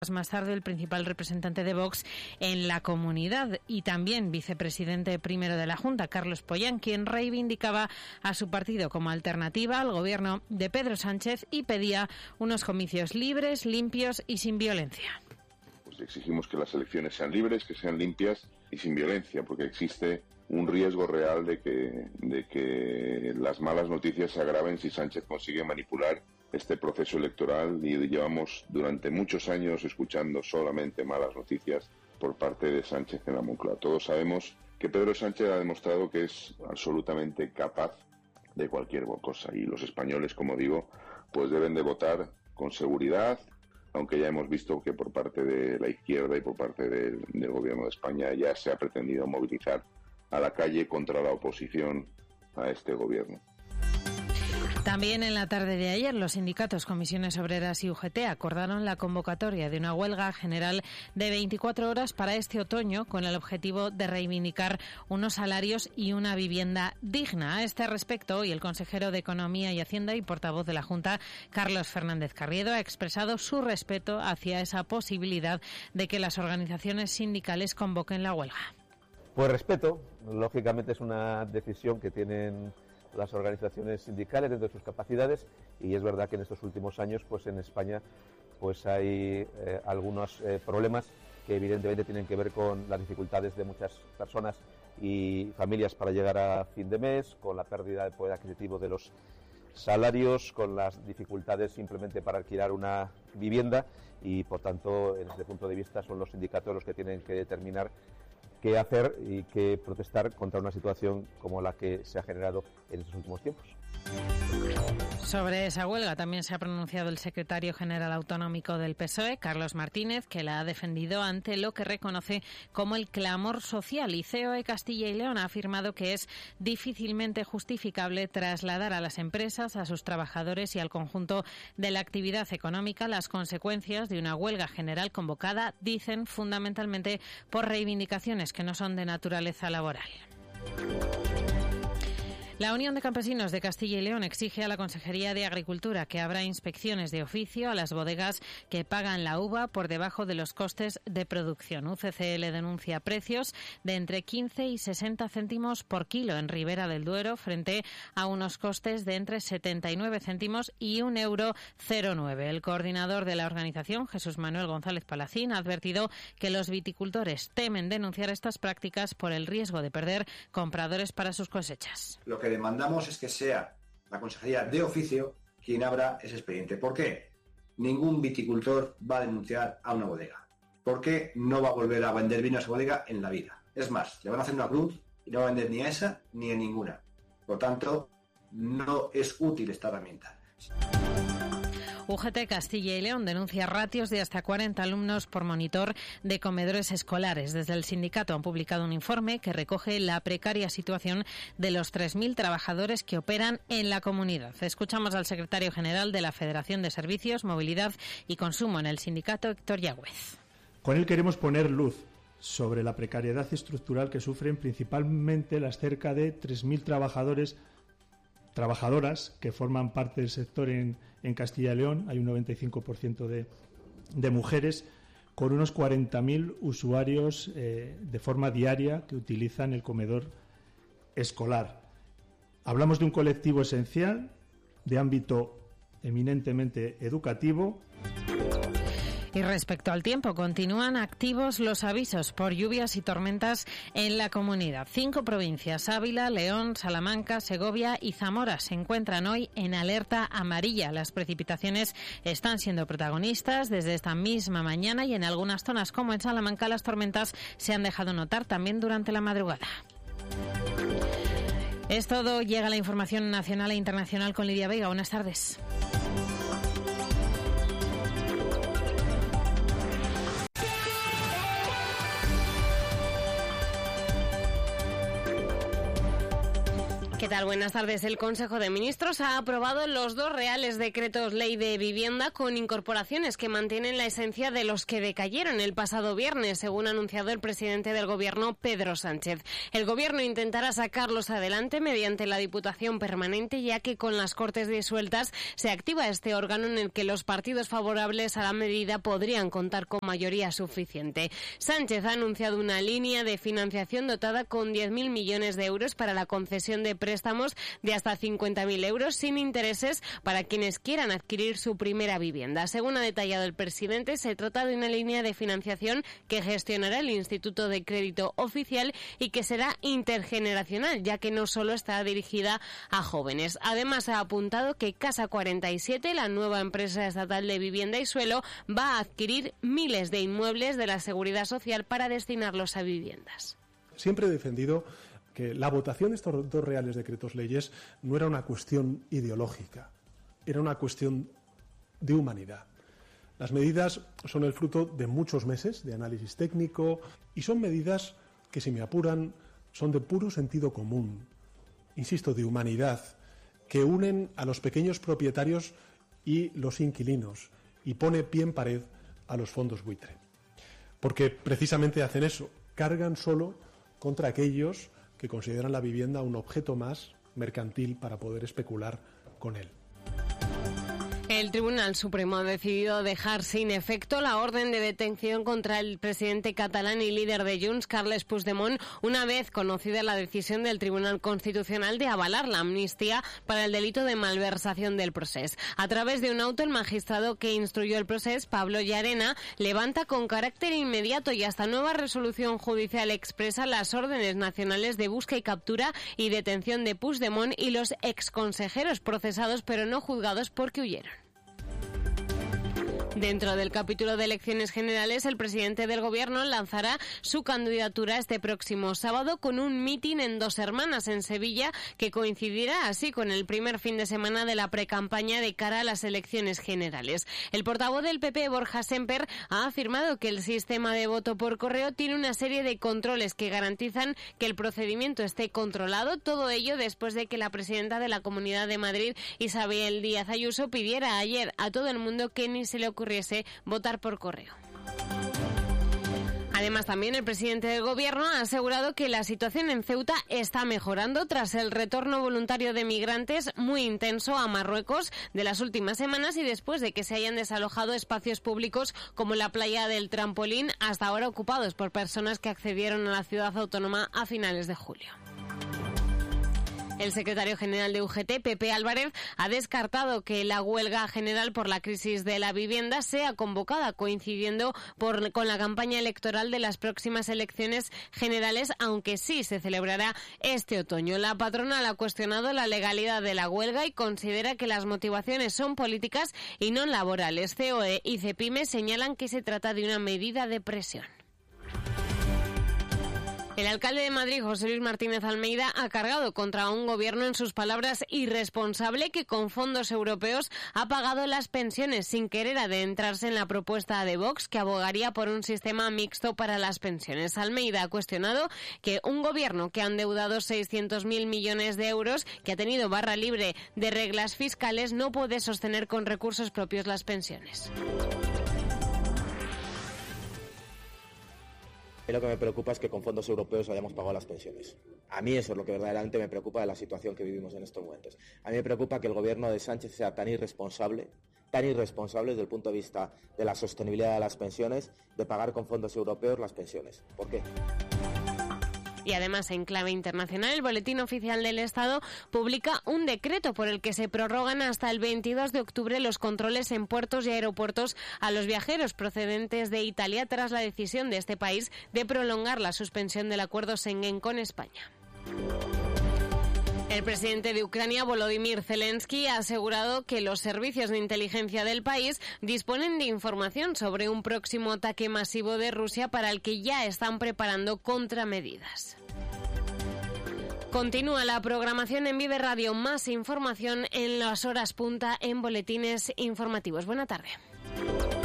Más tarde, el principal representante de Vox en la comunidad y también vicepresidente primero de la Junta, Carlos Pollán, quien reivindicaba a su partido como alternativa al gobierno de Pedro Sánchez y pedía unos comicios libres, limpios y sin violencia. Pues exigimos que las elecciones sean libres, que sean limpias y sin violencia, porque existe un riesgo real de que las malas noticias se agraven si Sánchez consigue manipular este proceso electoral, y llevamos durante muchos años escuchando solamente malas noticias por parte de Sánchez en la Moncloa. Todos sabemos que Pedro Sánchez ha demostrado que es absolutamente capaz de cualquier cosa, y los españoles, como digo, pues deben de votar con seguridad, aunque ya hemos visto que por parte de la izquierda y por parte del gobierno de España ya se ha pretendido movilizar a la calle contra la oposición a este gobierno. También en la tarde de ayer, los sindicatos Comisiones Obreras y UGT acordaron la convocatoria de una huelga general de 24 horas para este otoño, con el objetivo de reivindicar unos salarios y una vivienda digna. A este respecto, hoy el consejero de Economía y Hacienda y portavoz de la Junta, Carlos Fernández Carriedo, ha expresado su respeto hacia esa posibilidad de que las organizaciones sindicales convoquen la huelga. Pues respeto, lógicamente es una decisión que tienen las organizaciones sindicales dentro de sus capacidades, y es verdad que en estos últimos años pues en España pues hay algunos problemas que evidentemente tienen que ver con las dificultades de muchas personas y familias para llegar a fin de mes, con la pérdida de poder adquisitivo de los salarios, con las dificultades simplemente para alquilar una vivienda, y por tanto, desde este punto de vista, son los sindicatos los que tienen que determinar qué hacer y qué protestar contra una situación como la que se ha generado en estos últimos tiempos. Sobre esa huelga también se ha pronunciado el secretario general autonómico del PSOE, Carlos Martínez, que la ha defendido ante lo que reconoce como el clamor social, y COE Castilla y León ha afirmado que es difícilmente justificable trasladar a las empresas, a sus trabajadores y al conjunto de la actividad económica las consecuencias de una huelga general convocada, dicen, fundamentalmente por reivindicaciones que no son de naturaleza laboral. La Unión de Campesinos de Castilla y León exige a la Consejería de Agricultura que abra inspecciones de oficio a las bodegas que pagan la uva por debajo de los costes de producción. UCCL denuncia precios de entre 15 y 60 céntimos por kilo en Ribera del Duero, frente a unos costes de entre 79 céntimos y €1,09. El coordinador de la organización, Jesús Manuel González Palacín, ha advertido que los viticultores temen denunciar estas prácticas por el riesgo de perder compradores para sus cosechas. Lo que demandamos es que sea la Consejería de Oficio quien abra ese expediente. ¿Por qué? Ningún viticultor va a denunciar a una bodega, porque no va a volver a vender vino a esa bodega en la vida. Es más, le van a hacer una cruz y no va a vender ni a esa ni a ninguna. Por tanto, no es útil esta herramienta. UGT Castilla y León denuncia ratios de hasta 40 alumnos por monitor de comedores escolares. Desde el sindicato han publicado un informe que recoge la precaria situación de los 3.000 trabajadores que operan en la comunidad. Escuchamos al secretario general de la Federación de Servicios, Movilidad y Consumo en el sindicato, Héctor Yagüez. Con él queremos poner luz sobre la precariedad estructural que sufren principalmente las cerca de 3.000 trabajadoras que forman parte del sector en Castilla y León. Hay un 95% de mujeres, con unos 40.000 usuarios de forma diaria que utilizan el comedor escolar. Hablamos de un colectivo esencial, de ámbito eminentemente educativo. Y respecto al tiempo, continúan activos los avisos por lluvias y tormentas en la comunidad. 5 provincias, Ávila, León, Salamanca, Segovia y Zamora, se encuentran hoy en alerta amarilla. Las precipitaciones están siendo protagonistas desde esta misma mañana, y en algunas zonas, como en Salamanca, las tormentas se han dejado notar también durante la madrugada. Es todo. Llega la información nacional e internacional con Lidia Veiga. Buenas tardes. ¿Qué tal? Buenas tardes. El Consejo de Ministros ha aprobado los 2 reales decretos ley de vivienda con incorporaciones que mantienen la esencia de los que decayeron el pasado viernes, según ha anunciado el presidente del Gobierno, Pedro Sánchez. El Gobierno intentará sacarlos adelante mediante la Diputación Permanente, ya que con las Cortes disueltas se activa este órgano en el que los partidos favorables a la medida podrían contar con mayoría suficiente. Sánchez ha anunciado una línea de financiación dotada con 10.000 millones de euros para la concesión de préstamos de hasta 50.000 euros sin intereses para quienes quieran adquirir su primera vivienda. Según ha detallado el presidente, se trata de una línea de financiación que gestionará el Instituto de Crédito Oficial y que será intergeneracional, ya que no solo está dirigida a jóvenes. Además, ha apuntado que Casa 47, la nueva empresa estatal de vivienda y suelo, va a adquirir miles de inmuebles de la Seguridad Social para destinarlos a viviendas. Siempre he defendido que la votación de estos 2 reales decretos leyes no era una cuestión ideológica, era una cuestión de humanidad. Las medidas son el fruto de muchos meses de análisis técnico y son medidas que, si me apuran, son de puro sentido común, insisto, de humanidad, que unen a los pequeños propietarios y los inquilinos y pone pie en pared a los fondos buitre. Porque precisamente hacen eso, cargan solo contra aquellos que consideran la vivienda un objeto más mercantil para poder especular con él. El Tribunal Supremo ha decidido dejar sin efecto la orden de detención contra el presidente catalán y líder de Junts, Carles Puigdemont, una vez conocida la decisión del Tribunal Constitucional de avalar la amnistía para el delito de malversación del procés. A través de un auto, el magistrado que instruyó el procés, Pablo Llarena, levanta con carácter inmediato y hasta nueva resolución judicial expresa las órdenes nacionales de busca y captura y detención de Puigdemont y los exconsejeros procesados pero no juzgados porque huyeron. Dentro del capítulo de elecciones generales, el presidente del Gobierno lanzará su candidatura este próximo sábado con un mitin en Dos Hermanas, en Sevilla, que coincidirá así con el primer fin de semana de la precampaña de cara a las elecciones generales. El portavoz del PP, Borja Semper, ha afirmado que el sistema de voto por correo tiene una serie de controles que garantizan que el procedimiento esté controlado, todo ello después de que la presidenta de la Comunidad de Madrid, Isabel Díaz Ayuso, pidiera ayer a todo el mundo que ni se le ocurriese votar por correo. Además, también el presidente del Gobierno ha asegurado que la situación en Ceuta está mejorando tras el retorno voluntario de migrantes muy intenso a Marruecos de las últimas semanas y después de que se hayan desalojado espacios públicos como la playa del Trampolín, hasta ahora ocupados por personas que accedieron a la ciudad autónoma a finales de julio. El secretario general de UGT, Pepe Álvarez, ha descartado que la huelga general por la crisis de la vivienda sea convocada coincidiendo con la campaña electoral de las próximas elecciones generales, aunque sí se celebrará este otoño. La patronal ha cuestionado la legalidad de la huelga y considera que las motivaciones son políticas y no laborales. COE y CEPIME señalan que se trata de una medida de presión. El alcalde de Madrid, José Luis Martínez Almeida, ha cargado contra un gobierno, en sus palabras, irresponsable que con fondos europeos ha pagado las pensiones sin querer adentrarse en la propuesta de Vox que abogaría por un sistema mixto para las pensiones. Almeida ha cuestionado que un gobierno que ha endeudado 600.000 millones de euros, que ha tenido barra libre de reglas fiscales, no puede sostener con recursos propios las pensiones. Lo que me preocupa es que con fondos europeos hayamos pagado las pensiones. A mí eso es lo que verdaderamente me preocupa de la situación que vivimos en estos momentos. A mí me preocupa que el gobierno de Sánchez sea tan irresponsable desde el punto de vista de la sostenibilidad de las pensiones, de pagar con fondos europeos las pensiones. ¿Por qué? Y además, en clave internacional, el Boletín Oficial del Estado publica un decreto por el que se prorrogan hasta el 22 de octubre los controles en puertos y aeropuertos a los viajeros procedentes de Italia tras la decisión de este país de prolongar la suspensión del acuerdo Schengen con España. El presidente de Ucrania, Volodymyr Zelensky, ha asegurado que los servicios de inteligencia del país disponen de información sobre un próximo ataque masivo de Rusia para el que ya están preparando contramedidas. Continúa la programación en Vive Radio. Más información en las horas punta en boletines informativos. Buena tarde.